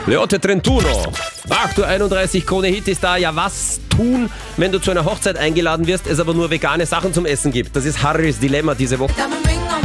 Leotte Trentuno. 8.31 Uhr, Krone Hit ist da. Ja, was tun, wenn du zu einer Hochzeit eingeladen wirst, es aber nur vegane Sachen zum Essen gibt? Das ist Harrys Dilemma diese Woche.